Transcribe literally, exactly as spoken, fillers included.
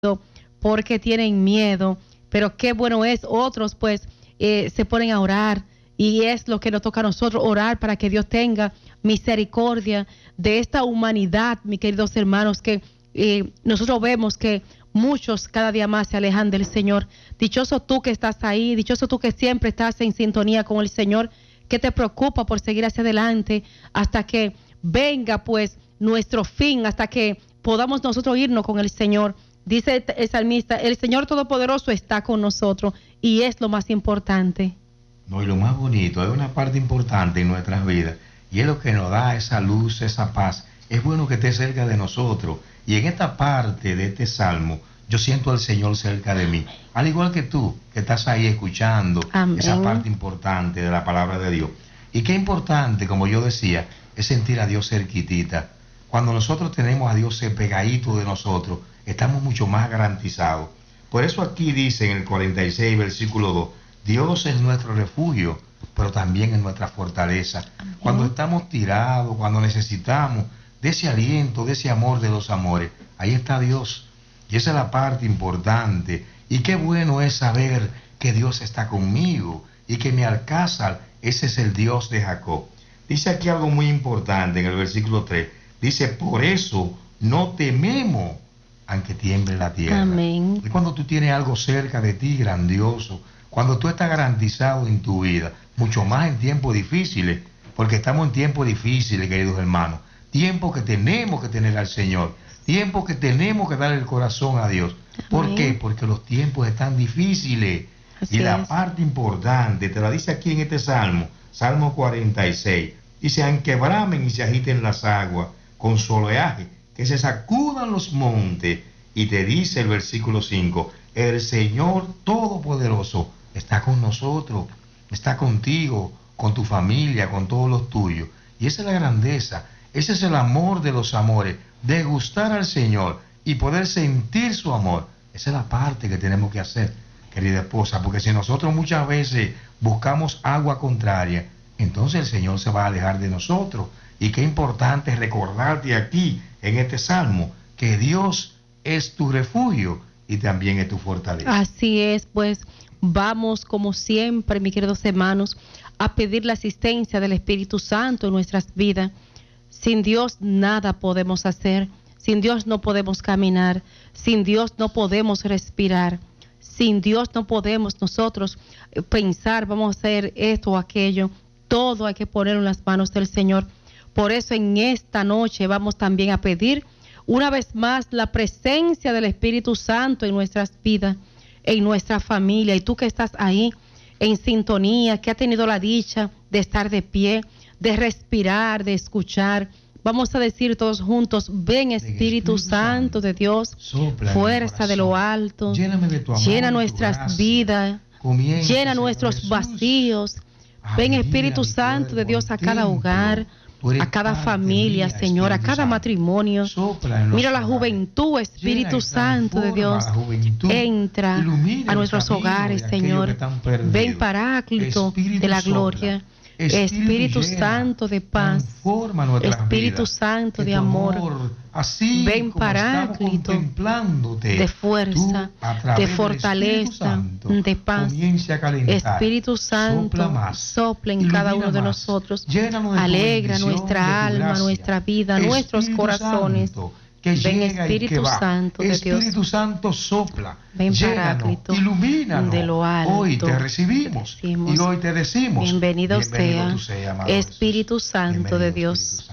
porque tienen miedo, pero qué bueno es, otros pues eh, se ponen a orar y es lo que nos toca a nosotros, orar para que Dios tenga misericordia de esta humanidad, mis queridos hermanos, que eh, nosotros vemos que muchos cada día más se alejan del Señor. Dichoso tú que estás ahí, dichoso tú que siempre estás en sintonía con el Señor, que te preocupa por seguir hacia adelante hasta que venga pues nuestro fin, hasta que podamos nosotros irnos con el Señor. Dice el salmista, el Señor Todopoderoso está con nosotros y es lo más importante. No, y lo más bonito, es una parte importante en nuestras vidas y es lo que nos da esa luz, esa paz. Es bueno que esté cerca de nosotros. Y en esta parte de este salmo, yo siento al Señor cerca de mí. Al igual que tú, que estás ahí escuchando Amén. Esa parte importante de la palabra de Dios. Y qué importante, como yo decía, es sentir a Dios cerquitita. Cuando nosotros tenemos a Dios pegadito de nosotros, estamos mucho más garantizados. Por eso aquí dice en el cuarenta y seis, versículo dos, Dios es nuestro refugio, pero también es nuestra fortaleza. Amén. Cuando estamos tirados, cuando necesitamos de ese aliento, de ese amor de los amores, ahí está Dios. Y esa es la parte importante. Y qué bueno es saber que Dios está conmigo y que me alcanza. Ese es el Dios de Jacob. Dice aquí algo muy importante en el versículo tres. Dice, por eso no tememos, aunque tiemble la tierra. Amén. Y cuando tú tienes algo cerca de ti, grandioso, cuando tú estás garantizado en tu vida, mucho más en tiempos difíciles, porque estamos en tiempos difíciles, queridos hermanos, tiempo que tenemos que tener al Señor, tiempo que tenemos que dar el corazón a Dios. ¿Por Amén. Qué? Porque los tiempos están difíciles. Así y la es. Parte importante, te la dice aquí en este Salmo, Salmo cuarenta y seis, dice, aunque bramen y se agiten las aguas con su oleaje, que se sacudan los montes, y te dice el versículo cinco, el Señor Todopoderoso está con nosotros, está contigo, con tu familia, con todos los tuyos. Y esa es la grandeza. Ese es el amor de los amores, de gustar al Señor y poder sentir su amor. Esa es la parte que tenemos que hacer, querida esposa, porque si nosotros muchas veces buscamos agua contraria, entonces el Señor se va a alejar de nosotros. Y qué importante es recordarte aquí, en este Salmo, que Dios es tu refugio y también es tu fortaleza. Así es, pues vamos como siempre, mis queridos hermanos, a pedir la asistencia del Espíritu Santo en nuestras vidas. Sin Dios nada podemos hacer, sin Dios no podemos caminar, sin Dios no podemos respirar, sin Dios no podemos nosotros pensar, vamos a hacer esto o aquello. Todo hay que ponerlo en las manos del Señor. Por eso en esta noche vamos también a pedir una vez más la presencia del Espíritu Santo en nuestras vidas, en nuestra familia. Y tú que estás ahí en sintonía, que has tenido la dicha de estar de pie, de respirar, de escuchar, vamos a decir todos juntos, ven Espíritu, Espíritu Santo, Santo de Dios, fuerza de lo alto, de tu amor, llena nuestras vidas, llena nuestros Jesús. Vacíos. Ven Espíritu Santo de Dios a cada hogar, a cada familia, mía, Señor, a cada matrimonio. Mira la juventud, Espíritu Santo de Dios. Entra a nuestros hogares, Señor. Ven Paráclito de la gloria. Espíritu Santo de paz, Espíritu Santo de amor, ven Paráclito de fuerza, de fortaleza, de paz. Espíritu Santo, sopla en cada uno de nosotros, alegra nuestra alma, nuestra vida, nuestros corazones. Que ven llega Espíritu y que va. Santo de Dios. Espíritu Santo sopla, ven Paráclito, ilumínanos. De lo alto, hoy te recibimos, te decimos, y hoy te decimos, bienvenido, bienvenido sea, sea Espíritu Santo bienvenido, de Dios. Espíritu Santo.